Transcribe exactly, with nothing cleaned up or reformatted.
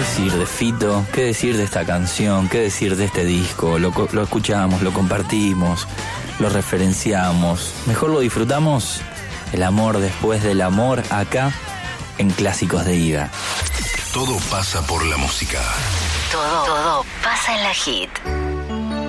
decir de Fito? ¿Qué decir de esta canción? ¿Qué decir de este disco? Lo, lo escuchamos, lo compartimos, lo referenciamos. Mejor lo disfrutamos. El amor después del amor acá en Clásicos de Ida. Todo pasa por la música. Todo, todo pasa en la hit.